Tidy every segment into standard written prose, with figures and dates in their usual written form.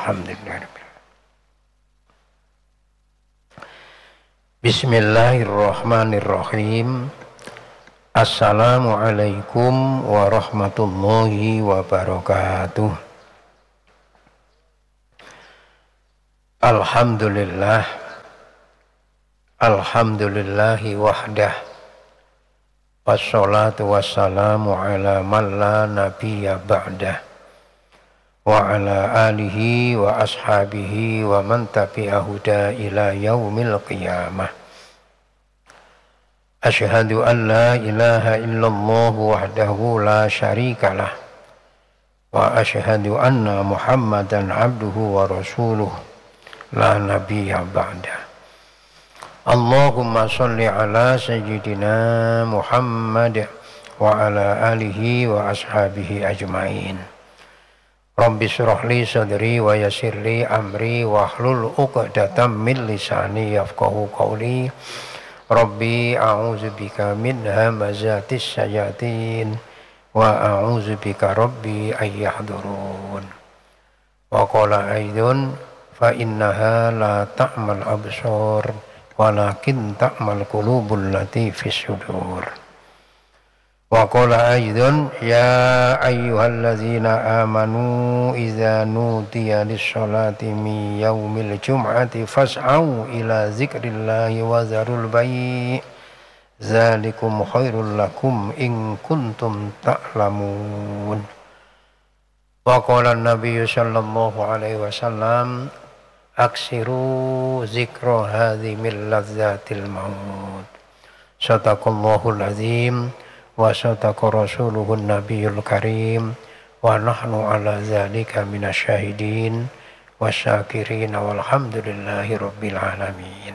Alhamdulillah. Bismillahirrahmanirrahim. Assalamualaikum warahmatullahi wabarakatuh. Alhamdulillah. Alhamdulillahi wahdah. Wassalatu wassalamu ala man la nabiyya ba'dah. Wa ala alihi wa ashabihi wa man tabi'ahu ila yaumil qiyamah. Asyhadu an la ilaha illallah wahdahu la syarikalah. Wa asyhadu anna Muhammadan abduhu wa rasuluh la nabiyya ba'dah. Allahumma sholli ala sayyidina Muhammad wa ala alihi wa ashabihi ajmain. Rabbi shrah li sadri wa yassir li amri wa hlul 'uqdatam min lisani yafqahu qawli. Rabbi a'udzu bika min hamazatis syayatin wa a'udzu bika rabbi ay yahdurun. Wa qala aidun fa innaha la ta'mal absar walakin ta'mal qulubul lati fis sudur. Wa qala aidun ya ayyuhallazina amanu idza nudiya lis-sholati min yaumil jum'ati fas'au ila dzikrillahi wa dzarul bai' dzalikum khairul lakum in kuntum ta'lamun. Wa qala an-nabiy sallallahu alaihi wasallam aksiru dzikra hadhi min ladzatil maut. Sadaqallahul azim wa sadaqa rasuluhun nabiyul karim wa nahnu ala dzalika minasyahidin wasyakirin walhamdulillahi rabbil alamin.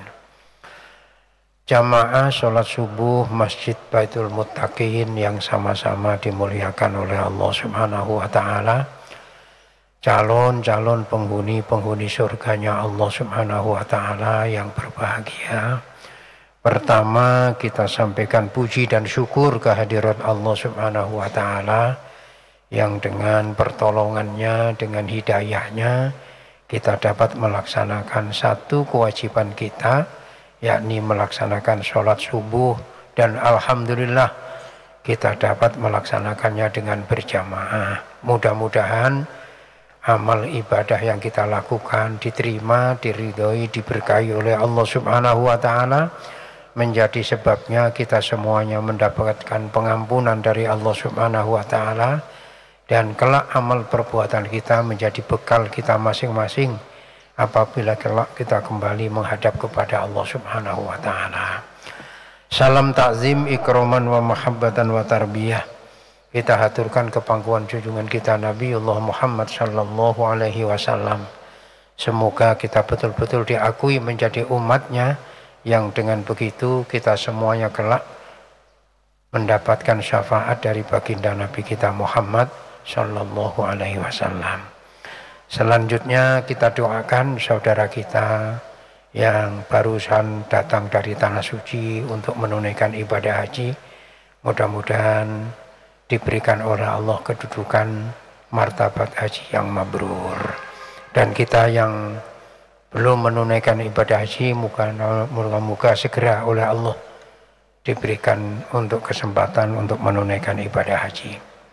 Jamaah salat subuh Masjid Baitul Muttaqin yang sama-sama dimuliakan oleh Allah Subhanahu wa taala. Calon-calon penghuni surganya Allah Subhanahu wa taala yang berbahagia. Pertama, kita sampaikan puji dan syukur kehadirat Allah Subhanahu wa taala yang dengan pertolongannya, dengan hidayahnya kita dapat melaksanakan satu kewajiban kita, yakni melaksanakan sholat subuh, dan alhamdulillah kita dapat melaksanakannya dengan berjamaah. Mudah-mudahan amal ibadah yang kita lakukan diterima, diridhoi, diberkahi oleh Allah Subhanahu wa taala, menjadi sebabnya kita semuanya mendapatkan pengampunan dari Allah Subhanahu wa taala, dan kelak amal perbuatan kita menjadi bekal kita masing-masing apabila kelak kita kembali menghadap kepada Allah Subhanahu wa taala. Salam takzim, ikraman wa mahabbatan wa tarbiyah kita haturkan ke pangkuan junjungan kita Nabiullah Muhammad sallallahu alaihi wasallam. Semoga kita betul-betul diakui menjadi umatnya, yang dengan begitu kita semuanya kelak mendapatkan syafaat dari baginda Nabi kita Muhammad sallallahu alaihi wasallam. Selanjutnya kita doakan saudara kita yang barusan datang dari tanah suci untuk menunaikan ibadah haji. Mudah-mudahan diberikan oleh Allah kedudukan martabat haji yang mabrur. Dan kita yang belum menunaikan ibadah haji, moga-moga segera oleh Allah diberikan untuk kesempatan untuk menunaikan ibadah haji.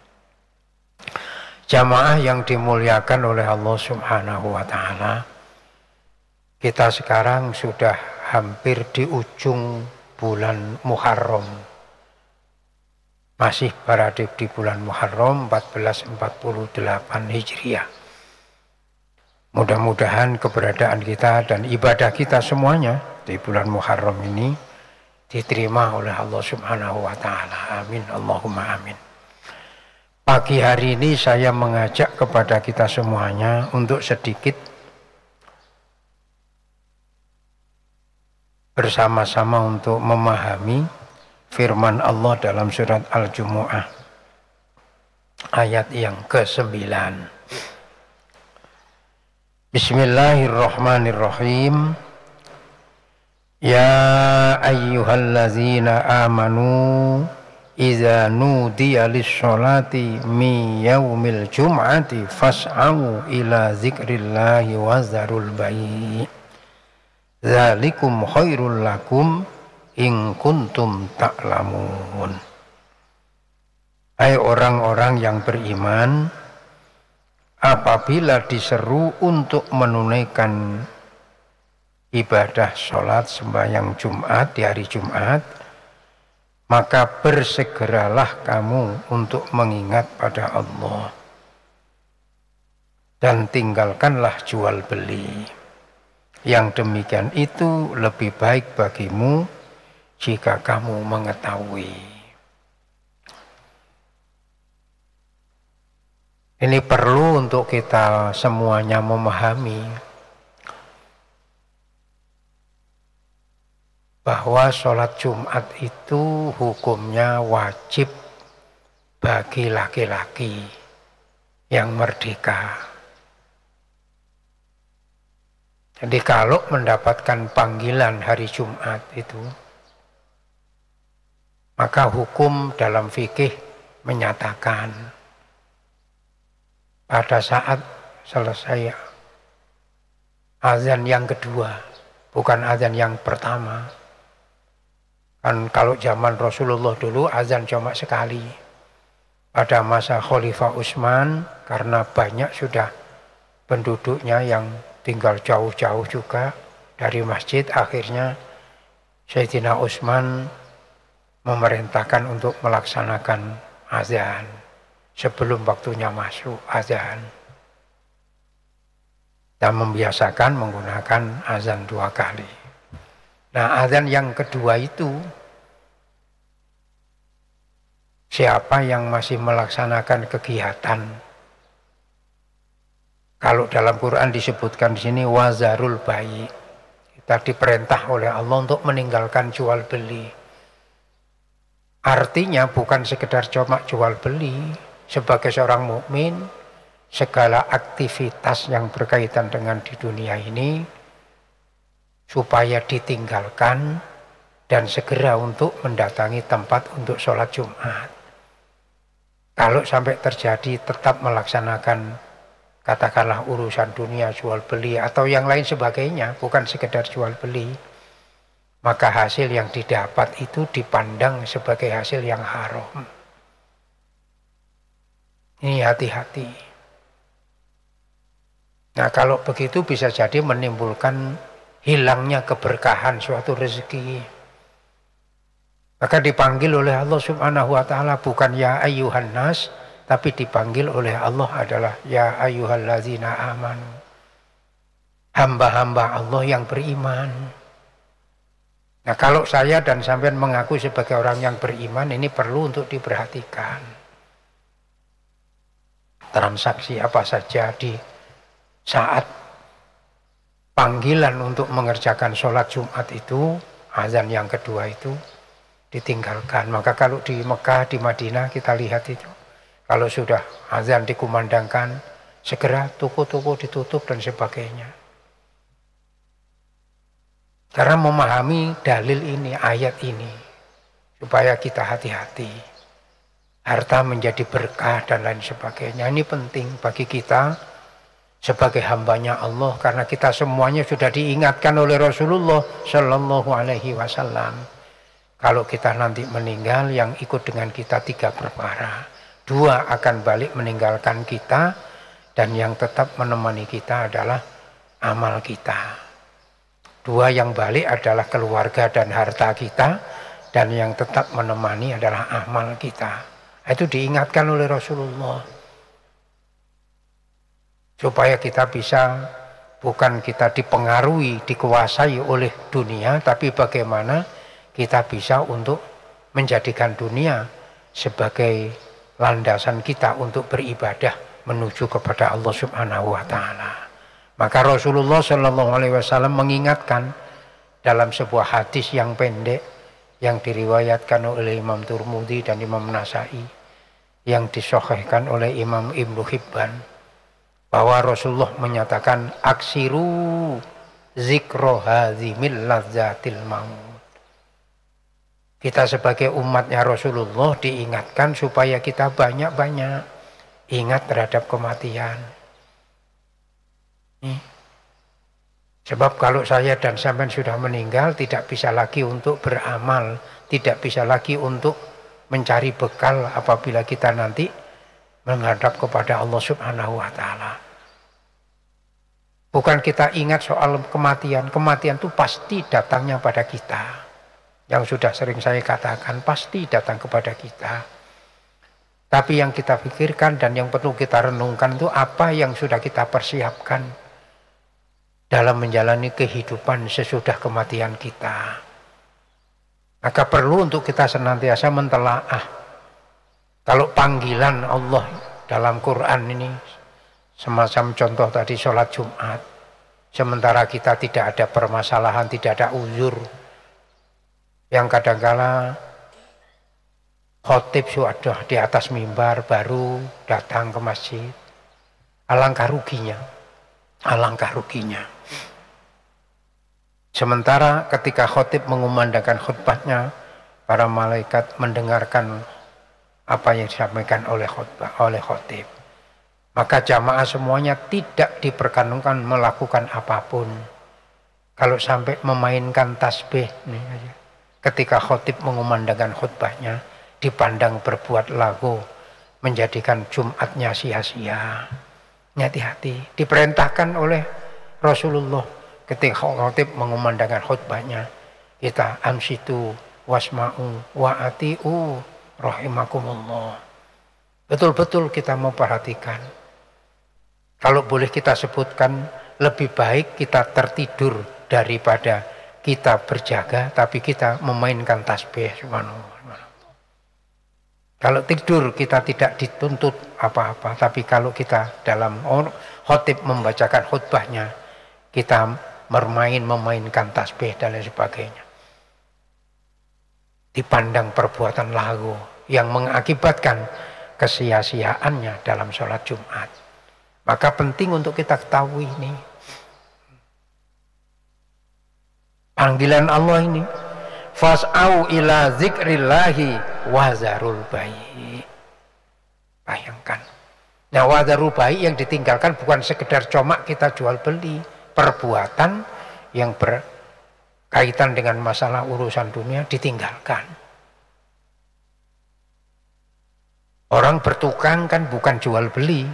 Jamaah yang dimuliakan oleh Allah Subhanahu wa taala, kita sekarang sudah hampir di ujung bulan Muharram. Masih berada di bulan Muharram 1448 Hijriah. Mudah-mudahan keberadaan kita dan ibadah kita semuanya di bulan Muharram ini diterima oleh Allah Subhanahu wa taala. Amin, Allahumma amin. Pagi hari ini saya mengajak kepada kita semuanya untuk sedikit bersama-sama untuk memahami firman Allah dalam surat Al-Jumu'ah ayat yang ke-9. Bismillahirrahmanirrahim. Ya ayyuhallazina amanu Iza nudiya lis-sholati mi yaumil jum'ati fas'au ila zikrillahi wa zarul bai' zalikum khairul lakum in kuntum ta'lamun. Hai orang-orang yang beriman, apabila diseru untuk menunaikan ibadah sholat sembahyang Jumat di hari Jumat, maka bersegeralah kamu untuk mengingat pada Allah dan tinggalkanlah jual beli. Yang demikian itu lebih baik bagimu jika kamu mengetahui. Ini perlu untuk kita semuanya memahami bahwa sholat Jumat itu hukumnya wajib bagi laki-laki yang merdeka. Jadi kalau mendapatkan panggilan hari Jumat itu, maka hukum dalam fikih menyatakan pada saat selesai azan yang kedua, bukan azan yang pertama. Kan kalau zaman Rasulullah dulu azan cuma sekali. Pada masa Khalifah Utsman, karena banyak sudah penduduknya yang tinggal jauh-jauh juga dari masjid, akhirnya Sayyidina Utsman memerintahkan untuk melaksanakan azan sebelum waktunya masuk azan. Dan membiasakan menggunakan azan 2 kali. Nah, azan yang kedua itu, siapa yang masih melaksanakan kegiatan? Kalau dalam Quran disebutkan di sini wazarul bai', kita diperintah oleh Allah untuk meninggalkan jual beli. Artinya bukan sekedar cuma jual beli. Sebagai seorang mukmin, segala aktivitas yang berkaitan dengan di dunia ini supaya ditinggalkan dan segera untuk mendatangi tempat untuk sholat Jumat. Kalau sampai terjadi tetap melaksanakan katakanlah urusan dunia, jual beli atau yang lain sebagainya, bukan sekedar jual beli, maka hasil yang didapat itu dipandang sebagai hasil yang haram. Ini hati-hati. Nah, kalau begitu bisa jadi menimbulkan hilangnya keberkahan suatu rezeki. Maka dipanggil oleh Allah Subhanahu wa taala bukan ya ayyuhan nas, tapi dipanggil oleh Allah adalah ya ayyuhallazina amanu. Hamba-hamba Allah yang beriman. Nah, kalau saya dan sampean mengaku sebagai orang yang beriman, ini perlu untuk diperhatikan. Transaksi apa saja di saat panggilan untuk mengerjakan sholat Jumat itu, azan yang kedua itu ditinggalkan. Maka kalau di Mekah, di Madinah kita lihat itu, kalau sudah azan dikumandangkan, segera toko-toko ditutup dan sebagainya. Karena memahami dalil ini, ayat ini, supaya kita hati-hati. Harta menjadi berkah dan lain sebagainya. Ini penting bagi kita sebagai hambanya Allah, karena kita semuanya sudah diingatkan oleh Rasulullah Shallallahu Alaihi Wasallam. Kalau kita nanti meninggal, yang ikut dengan kita 3 perkara. 2 akan balik meninggalkan kita, dan yang tetap menemani kita adalah amal kita. 2 yang balik adalah keluarga dan harta kita, dan yang tetap menemani adalah amal kita. Itu diingatkan oleh Rasulullah. Supaya kita bisa, bukan kita dipengaruhi, dikuasai oleh dunia, tapi bagaimana kita bisa untuk menjadikan dunia sebagai landasan kita untuk beribadah menuju kepada Allah Subhanahu wa taala. Maka Rasulullah Shallallahu alaihi wasallam mengingatkan dalam sebuah hadis yang pendek yang diriwayatkan oleh Imam Tirmidzi dan Imam Nasai, yang disahihkan oleh Imam Ibnu Hibban, bahwa Rasulullah menyatakan aksiru zikro hazimil lazzatil maut. Kita sebagai umatnya Rasulullah diingatkan supaya kita banyak-banyak ingat terhadap kematian. Sebab kalau saya dan sampean sudah meninggal, tidak bisa lagi untuk beramal, tidak bisa lagi untuk mencari bekal apabila kita nanti menghadap kepada Allah Subhanahu wa Ta'ala. Bukan kita ingat soal kematian, kematian itu pasti datangnya pada kita. Yang sudah sering saya katakan, pasti datang kepada kita. Tapi yang kita pikirkan dan yang perlu kita renungkan itu apa yang sudah kita persiapkan dalam menjalani kehidupan sesudah kematian kita. Maka perlu untuk kita senantiasa mentelaah. Kalau panggilan Allah dalam Quran ini, semacam contoh tadi sholat Jumat, sementara kita tidak ada permasalahan, tidak ada uzur, yang kadangkala khotib sudah di atas mimbar baru datang ke masjid, alangkah ruginya, alangkah ruginya. Sementara ketika khotib mengumandangkan khutbahnya, para malaikat mendengarkan apa yang disampaikan oleh khotib. Maka jamaah semuanya tidak diperkenankan melakukan apapun. Kalau sampai memainkan tasbih, ketika khotib mengumandangkan khutbahnya, dipandang berbuat lagu, menjadikan Jumatnya sia-sia. Hati-hati, diperintahkan oleh Rasulullah ketika khotib mengumandangkan khutbahnya, kita ansitu wasma'u wa'ati'u rahimakumullah. Betul-betul kita memperhatikan. Kalau boleh kita sebutkan, lebih baik kita tertidur daripada kita berjaga tapi kita memainkan tasbih. Subhanallah. Kalau tidur kita tidak dituntut apa-apa, tapi kalau kita dalam khotib membacakan khutbahnya, kita memainkan tasbih dan lain sebagainya, dipandang perbuatan lagu yang mengakibatkan kesia-siaannya dalam sholat Jumat. Maka penting untuk kita ketahui ini, panggilan Allah ini, fas'au ila zikrillahi wazarul bayi. Bayangkan. Nah, wazarul bayi yang ditinggalkan bukan sekedar coma kita jual beli, perbuatan yang berkaitan dengan masalah urusan dunia ditinggalkan. Orang bertukang kan bukan jual beli.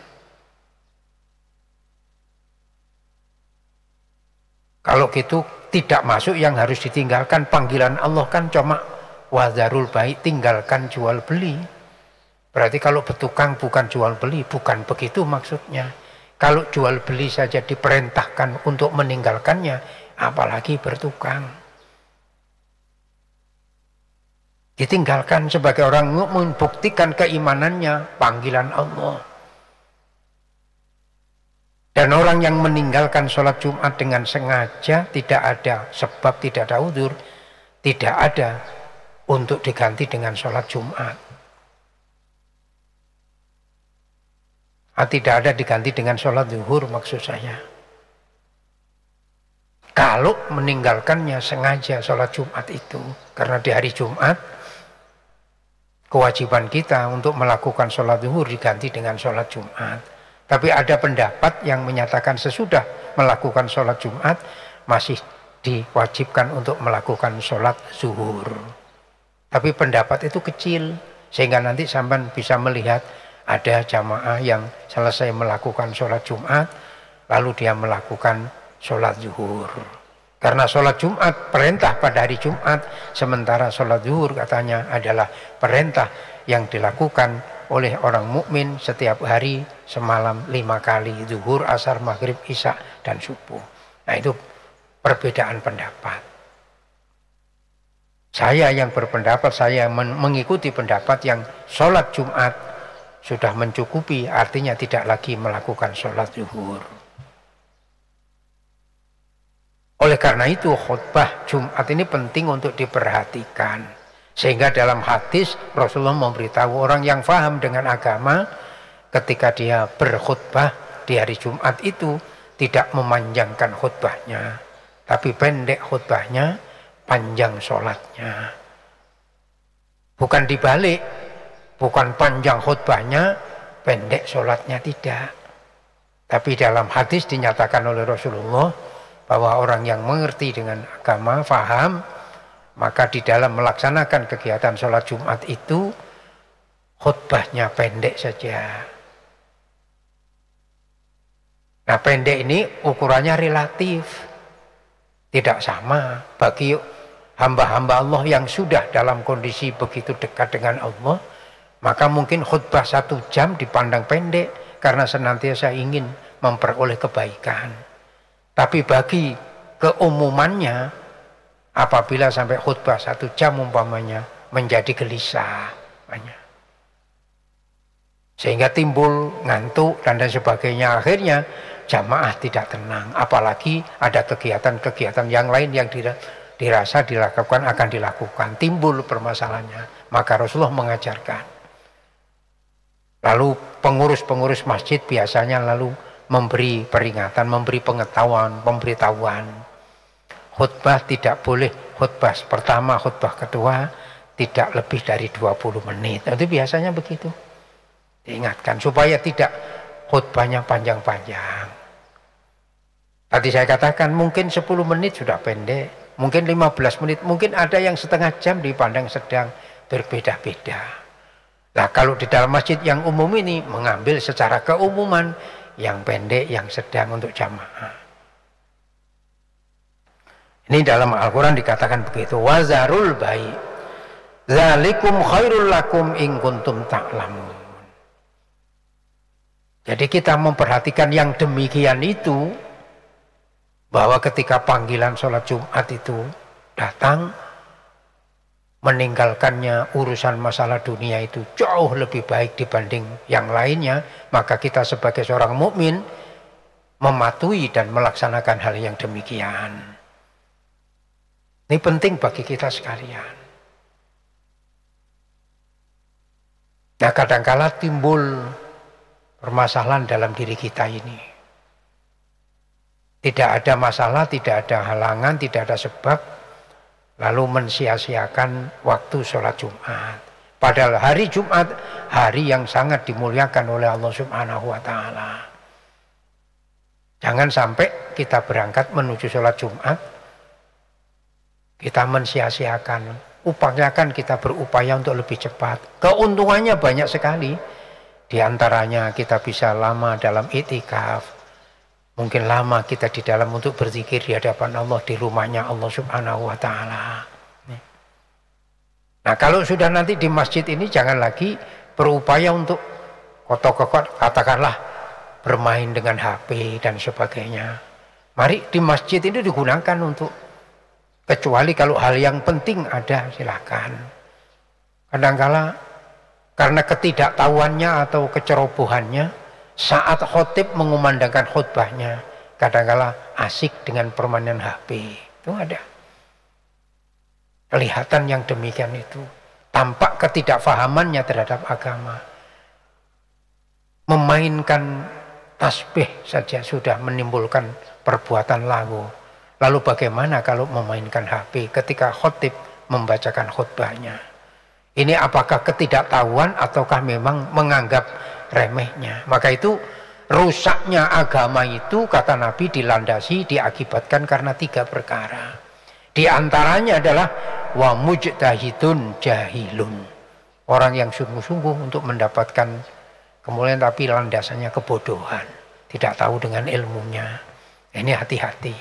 Kalau gitu tidak masuk yang harus ditinggalkan. Panggilan Allah kan cuma wazarul bayi, tinggalkan jual beli. Berarti kalau bertukang bukan jual beli, bukan begitu maksudnya. Kalau jual beli saja diperintahkan untuk meninggalkannya, apalagi bertukang. Ditinggalkan sebagai orang membuktikan keimanannya, panggilan Allah. Dan orang yang meninggalkan sholat Jumat dengan sengaja, tidak ada sebab, tidak ada udzur, tidak ada untuk diganti dengan sholat Jumat. Tidak ada diganti dengan sholat zuhur maksud saya. Kalau meninggalkannya sengaja sholat Jumat itu, karena di hari Jumat kewajiban kita untuk melakukan sholat zuhur diganti dengan sholat Jumat. Tapi ada pendapat yang menyatakan sesudah melakukan sholat Jumat masih diwajibkan untuk melakukan sholat zuhur. Tapi pendapat itu kecil, sehingga nanti sampean bisa melihat ada jamaah yang selesai melakukan sholat Jumat, lalu dia melakukan sholat zuhur. Karena sholat Jumat perintah pada hari Jumat, sementara sholat zuhur katanya adalah perintah yang dilakukan oleh orang mukmin setiap hari semalam 5 kali, zuhur, asar, maghrib, isya, dan subuh. Nah itu perbedaan pendapat. Saya yang berpendapat, saya mengikuti pendapat yang sholat Jumat sudah mencukupi, artinya tidak lagi melakukan sholat zuhur. Oleh karena itu khutbah Jumat ini penting untuk diperhatikan. Sehingga dalam hadis Rasulullah memberitahu orang yang faham dengan agama, ketika dia berkhutbah di hari Jumat itu tidak memanjangkan khutbahnya, tapi pendek khutbahnya, panjang sholatnya. Bukan dibalik, bukan panjang khutbahnya, pendek sholatnya, tidak. Tapi dalam hadis dinyatakan oleh Rasulullah bahwa orang yang mengerti dengan agama, faham, maka di dalam melaksanakan kegiatan sholat Jumat itu khutbahnya pendek saja. Nah, pendek ini ukurannya relatif, tidak sama bagi hamba-hamba Allah yang sudah dalam kondisi begitu dekat dengan Allah. Maka mungkin khutbah 1 jam dipandang pendek karena senantiasa ingin memperoleh kebaikan. Tapi bagi keumumannya, apabila sampai khutbah 1 jam umpamanya, menjadi gelisah banyak, sehingga timbul ngantuk dan sebagainya. Akhirnya jamaah tidak tenang, apalagi ada kegiatan-kegiatan yang lain yang dirasa dilakukan akan dilakukan, timbul permasalahannya. Maka Rasulullah mengajarkan. Lalu pengurus-pengurus masjid biasanya lalu memberi peringatan, memberi pengetahuan, pemberitahuan. Khutbah tidak boleh, khutbah pertama, khutbah kedua tidak lebih dari 20 menit. Itu biasanya begitu. Diingatkan supaya tidak khutbahnya panjang-panjang. Tadi saya katakan mungkin 10 menit sudah pendek, mungkin 15 menit, mungkin ada yang setengah jam dipandang sedang, berbeda-beda. Nah, kalau di dalam masjid yang umum ini mengambil secara keumuman yang pendek, yang sedang untuk jamaah. Ini dalam Al-Quran dikatakan begitu. Wazarul bai' zalikum khairul lakum in kuntum ta'lamun. Jadi kita memperhatikan yang demikian itu, bahwa ketika panggilan sholat Jumat itu datang, meninggalkannya urusan masalah dunia itu jauh lebih baik dibanding yang lainnya. Maka kita sebagai seorang mukmin mematuhi dan melaksanakan hal yang demikian. Ini penting bagi kita sekalian. Nah, kadangkala timbul permasalahan dalam diri kita ini. Tidak ada masalah, tidak ada halangan, tidak ada sebab, lalu mensia-siakan waktu sholat Jumat. Padahal hari Jumat, hari yang sangat dimuliakan oleh Allah Subhanahu wa Ta'ala. Jangan sampai kita berangkat menuju sholat Jumat, kita mensia-siakan. Upayakan kita berupaya untuk lebih cepat. Keuntungannya banyak sekali. Di antaranya kita bisa lama dalam iktikaf. Mungkin lama kita di dalam untuk berzikir di hadapan Allah, di rumahnya Allah Subhanahu wa Ta'ala. Nah, kalau sudah nanti di masjid ini jangan lagi berupaya untuk kotok-kotok, katakanlah bermain dengan HP dan sebagainya. Mari di masjid ini digunakan untuk, kecuali kalau hal yang penting ada, silakan. Kadangkala karena ketidaktahuannya atau kecerobohannya, saat khotib mengumandangkan khutbahnya, kadangkala asik dengan permainan HP. Itu ada. Kelihatan yang demikian itu. Tampak ketidakfahamannya terhadap agama. Memainkan tasbih saja sudah menimbulkan perbuatan lagu. Lalu bagaimana kalau memainkan HP ketika khotib membacakan khutbahnya? Ini apakah ketidaktahuan ataukah memang menganggap remehnya? Maka itu rusaknya agama itu, kata Nabi, dilandasi, diakibatkan karena 3 perkara. Di antaranya adalah wa mujtahidun jahilun, orang yang sungguh-sungguh untuk mendapatkan kemuliaan tapi landasannya kebodohan, tidak tahu dengan ilmunya. Ini hati-hati.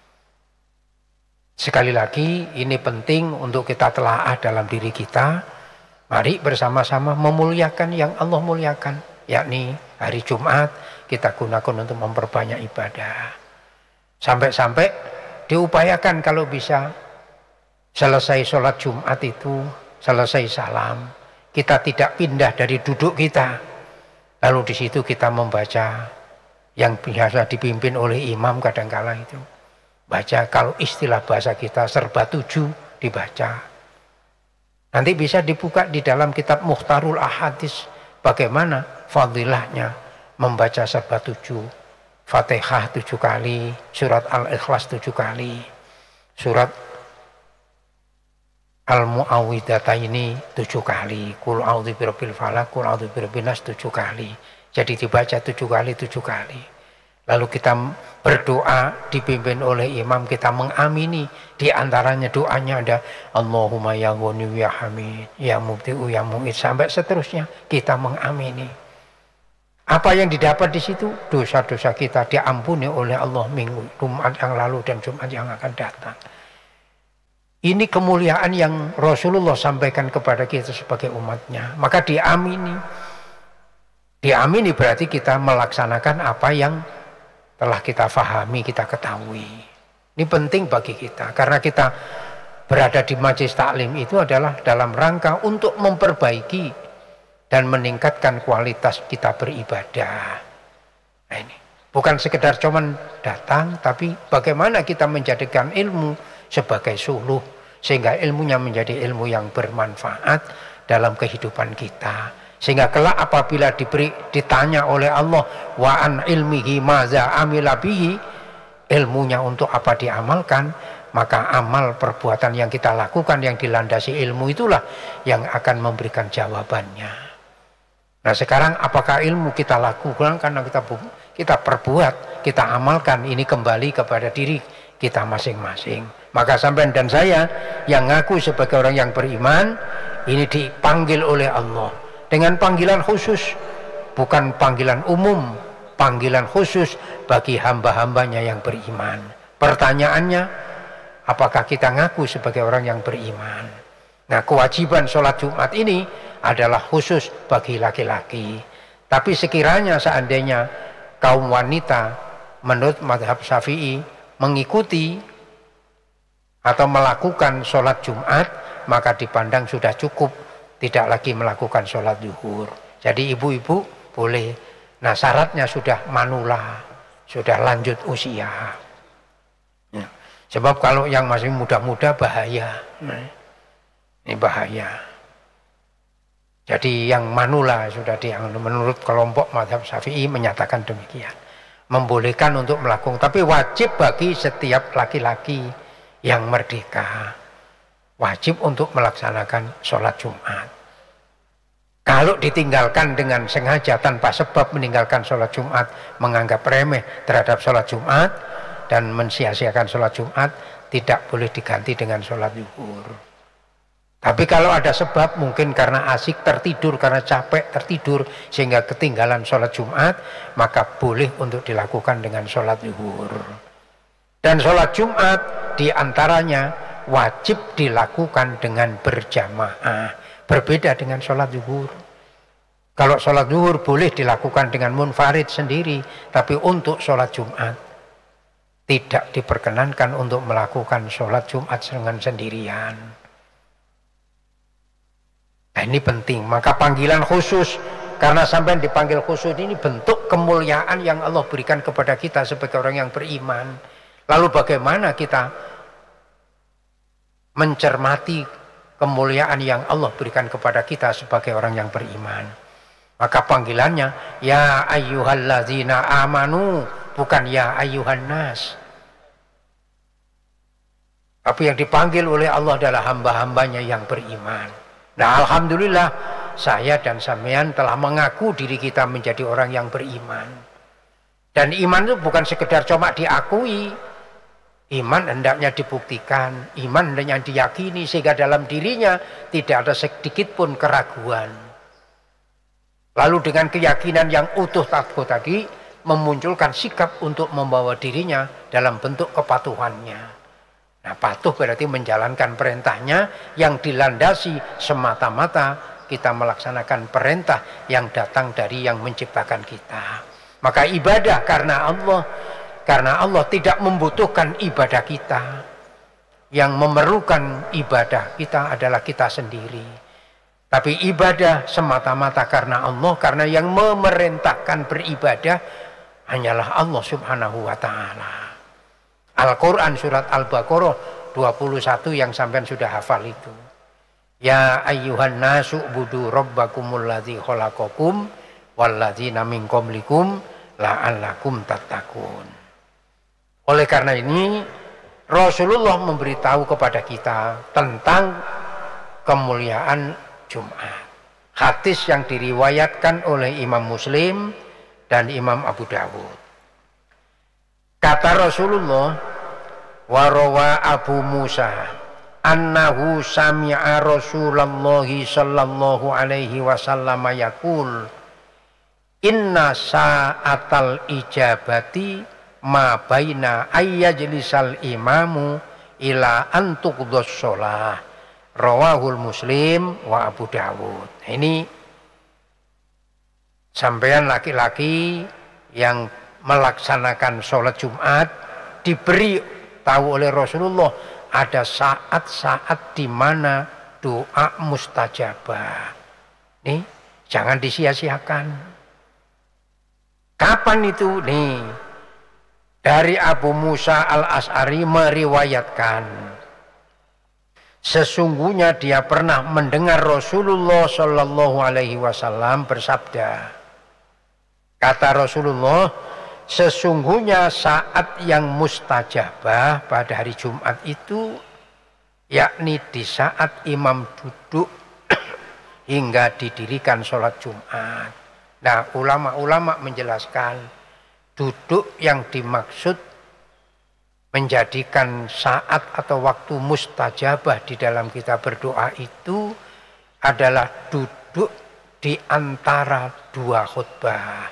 Sekali lagi ini penting untuk kita telaah dalam diri kita. Mari bersama-sama memuliakan yang Allah muliakan, yakni hari Jumat kita gunakan untuk memperbanyak ibadah. Sampai-sampai diupayakan kalau bisa selesai sholat Jumat itu, selesai salam, kita tidak pindah dari duduk kita. Lalu di situ kita membaca yang biasa dipimpin oleh imam, kadangkala itu baca, kalau istilah bahasa kita serba 7 dibaca. Nanti bisa dibuka di dalam kitab Mukhtarul Ahadits bagaimana fadilahnya membaca serba 7, Fatihah 7 kali, surat Al-Ikhlas 7 kali, surat Al-Mu'awwidhata ini 7 kali. Qul a'udzu birabbil falaq, qul a'udzu birabbin nas 7 kali. Jadi dibaca 7 kali, 7 kali. Lalu kita berdoa dipimpin oleh imam, kita mengamini. Di antaranya doanya ada Allahumma ya Ghani ya Hamid, ya Mubdi'u ya Mu'id, sampai seterusnya kita mengamini. Apa yang didapat di situ? Dosa-dosa kita diampuni oleh Allah minggu Jumat yang lalu dan Jumat yang akan datang. Ini kemuliaan yang Rasulullah sampaikan kepada kita sebagai umatnya. Maka diamini. Diamini berarti kita melaksanakan apa yang telah kita fahami, kita ketahui. Ini penting bagi kita. Karena kita berada di majelis taklim itu adalah dalam rangka untuk memperbaiki dan meningkatkan kualitas kita beribadah. Nah ini. Bukan sekedar cuman datang, tapi bagaimana kita menjadikan ilmu sebagai suluh, sehingga ilmunya menjadi ilmu yang bermanfaat dalam kehidupan kita. Sehingga kelak apabila ditanya oleh Allah wa an ilmihi maza amila bihi, ilmunya untuk apa diamalkan, maka amal perbuatan yang kita lakukan yang dilandasi ilmu itulah yang akan memberikan jawabannya. Nah sekarang apakah ilmu kita lakukan karena kita perbuat, kita amalkan, ini kembali kepada diri kita masing-masing. Maka sampean dan saya yang ngaku sebagai orang yang beriman ini dipanggil oleh Allah dengan panggilan khusus, bukan panggilan umum, panggilan khusus bagi hamba-hambanya yang beriman. Pertanyaannya, apakah kita ngaku sebagai orang yang beriman? Nah, kewajiban sholat Jumat ini adalah khusus bagi laki-laki. Tapi sekiranya seandainya kaum wanita menurut mazhab Syafi'i mengikuti atau melakukan sholat Jumat, maka dipandang sudah cukup, tidak lagi melakukan sholat zuhur. Jadi ibu-ibu boleh. Nah syaratnya sudah manula, sudah lanjut usia. Ya. Sebab kalau yang masih muda-muda bahaya. Ini bahaya. Jadi yang manula sudah menurut kelompok mazhab Syafi'i menyatakan demikian. Membolehkan untuk melakukan, tapi wajib bagi setiap laki-laki yang merdeka, wajib untuk melaksanakan sholat Jumat. Kalau ditinggalkan dengan sengaja tanpa sebab meninggalkan sholat Jumat, menganggap remeh terhadap sholat Jumat dan mensia-siakan sholat Jumat, tidak boleh diganti dengan sholat zuhur. Tapi kalau ada sebab, mungkin karena asik tertidur, karena capek tertidur sehingga ketinggalan sholat Jumat, maka boleh untuk dilakukan dengan sholat zuhur. Dan sholat Jumat diantaranya wajib dilakukan dengan berjamaah. Berbeda dengan sholat zuhur. Kalau sholat zuhur boleh dilakukan dengan munfarid sendiri. Tapi untuk sholat Jumat tidak diperkenankan untuk melakukan sholat Jumat dengan sendirian. Nah ini penting. Maka panggilan khusus. Karena sampai dipanggil khusus ini bentuk kemuliaan yang Allah berikan kepada kita sebagai orang yang beriman. Lalu bagaimana kita mencermati kemuliaan yang Allah berikan kepada kita sebagai orang yang beriman? Maka panggilannya ya ayyuhallazina amanu, bukan ya ayyuhan nas. Tapi yang dipanggil oleh Allah adalah hamba-hambanya yang beriman. Nah alhamdulillah saya dan sampean telah mengaku diri kita menjadi orang yang beriman. Dan iman itu bukan sekedar cuma diakui. Iman hendaknya dibuktikan, iman hendaknya diyakini sehingga dalam dirinya tidak ada sedikit pun keraguan. Lalu dengan keyakinan yang utuh tadi memunculkan sikap untuk membawa dirinya dalam bentuk kepatuhannya. Nah, patuh berarti menjalankan perintahnya yang dilandasi semata-mata kita melaksanakan perintah yang datang dari yang menciptakan kita. Maka ibadah karena Allah tidak membutuhkan ibadah kita. Yang memerlukan ibadah kita adalah kita sendiri. Tapi ibadah semata-mata karena Allah, karena yang memerintahkan beribadah hanyalah Allah Subhanahu wa ta'ala. Al-Quran surat Al-Baqarah 21 yang sampean sudah hafal itu. Ya ayyuhan nasu budu rabbakumul ladzi khalaqakum walladzina min qablikum la'allakum tattaqun. Oleh karena ini Rasulullah memberitahu kepada kita tentang kemuliaan Jumat. Hadis yang diriwayatkan oleh Imam Muslim dan Imam Abu Dawud. Kata Rasulullah, warawa Abu Musa annahu sami'a Rasulullah sallallahu alaihi wasallam yaqul inna sa'atal ijabati ma baina ayyajlisal imamu ila antuqdhas shalah rawahul Muslim wa Abu Dawud. Ini sampean laki-laki yang melaksanakan sholat Jumat diberi tahu oleh Rasulullah ada saat-saat di mana doa mustajabah. Nih, jangan disia-siakan. Kapan itu? Nih, dari Abu Musa al-Asy'ari meriwayatkan, sesungguhnya dia pernah mendengar Rasulullah Shallallahu Alaihi Wasallam bersabda. Kata Rasulullah, sesungguhnya saat yang mustajabah pada hari Jumat itu, yakni di saat imam duduk hingga didirikan sholat Jumat. Nah, ulama-ulama menjelaskan duduk yang dimaksud menjadikan saat atau waktu mustajabah di dalam kita berdoa itu adalah duduk di antara dua khutbah.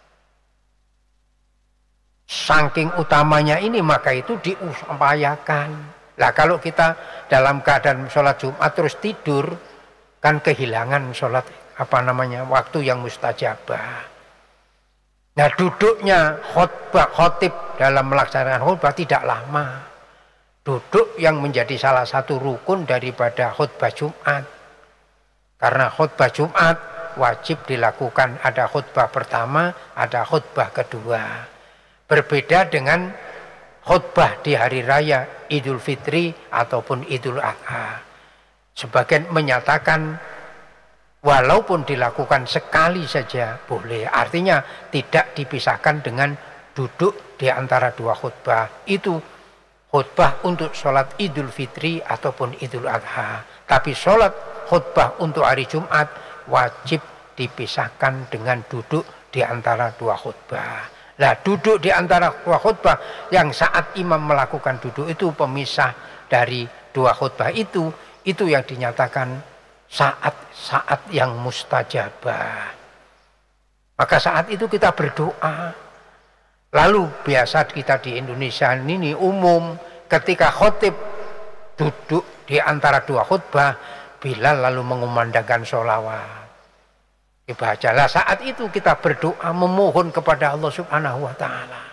Saking utamanya ini maka itu diupayakan. Lah kalau kita dalam keadaan sholat Jumat terus tidur, kan kehilangan sholat waktu yang mustajabah. Nah, duduknya khotib dalam melaksanakan khutbah tidak lama. Duduk yang menjadi salah satu rukun daripada khutbah Jumat. Karena khutbah Jumat wajib dilakukan, ada khutbah pertama, ada khutbah kedua. Berbeda dengan khutbah di hari raya Idul Fitri ataupun Idul Adha. Sebagian menyatakan walaupun dilakukan sekali saja boleh. Artinya tidak dipisahkan dengan duduk di antara dua khutbah. Itu khutbah untuk sholat Idul Fitri ataupun Idul Adha. Tapi sholat khutbah untuk hari Jumat wajib dipisahkan dengan duduk di antara dua khutbah. Nah, duduk di antara dua khutbah yang saat imam melakukan duduk itu pemisah dari dua khutbah itu yang dinyatakan saat-saat yang mustajabah. Maka saat itu kita berdoa. Lalu biasa kita di Indonesia ini umum ketika khotib duduk di antara dua khutbah, Bilal lalu mengumandangkan sholawat. Dibacalah saat itu kita berdoa memohon kepada Allah Subhanahu wa taala.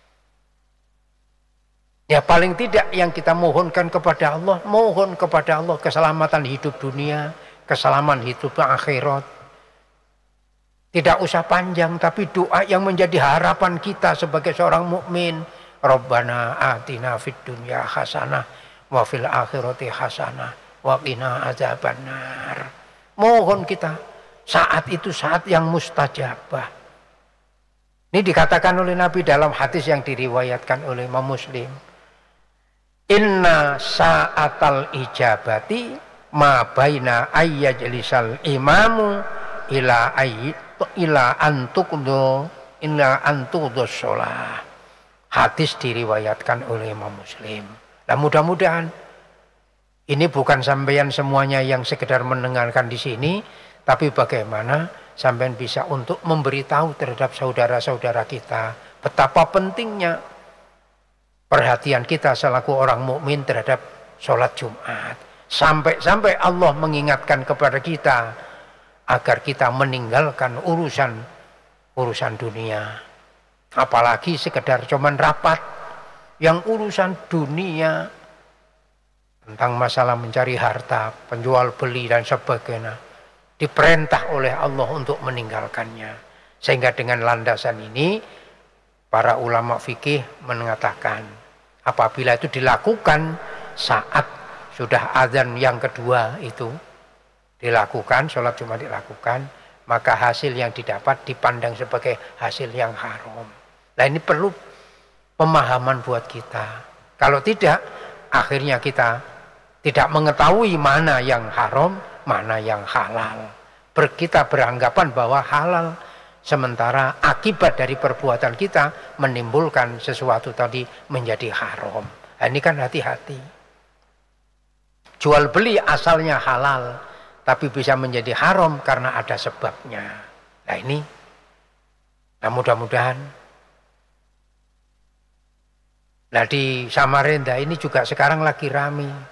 Ya paling tidak yang kita mohonkan kepada Allah, mohon kepada Allah keselamatan hidup dunia, keselamatan hidup akhirat. Tidak usah panjang tapi doa yang menjadi harapan kita sebagai seorang mukmin. Rabbana atina fid dunya hasanah wa fil akhirati hasanah wa qina adzabannar. Mohon kita saat itu saat yang mustajabah. Ini dikatakan oleh Nabi dalam hadis yang diriwayatkan oleh Imam Muslim. Inna sa'atal ijabati ma baina ayyajlisal imamu ila antuqdhas shalah. Hadis diriwayatkan oleh Imam Muslim. Nah, mudah-mudahan ini bukan sampeyan semuanya yang sekedar mendengarkan di sini, tapi bagaimana sampean bisa untuk memberitahu terhadap saudara-saudara kita betapa pentingnya perhatian kita selaku orang mukmin terhadap sholat Jumat. Sampai-sampai Allah mengingatkan kepada kita agar kita meninggalkan urusan dunia. Apalagi sekedar cuman rapat yang urusan dunia tentang masalah mencari harta, penjual beli dan sebagainya. Diperintah oleh Allah untuk meninggalkannya. Sehingga dengan landasan ini para ulama fikih mengatakan apabila itu dilakukan saat sudah azan yang kedua itu dilakukan, sholat Jumat dilakukan, maka hasil yang didapat dipandang sebagai hasil yang haram. Nah, ini perlu pemahaman buat kita. Kalau tidak, akhirnya kita Tidak mengetahui mana yang haram, mana yang halal. Kita beranggapan bahwa halal, sementara akibat dari perbuatan kita menimbulkan sesuatu tadi menjadi haram. Nah, ini kan hati-hati. Jual beli asalnya halal, tapi bisa menjadi haram karena ada sebabnya. Nah ini, nah mudah-mudahan. Nah di Samarinda ini juga sekarang lagi rame.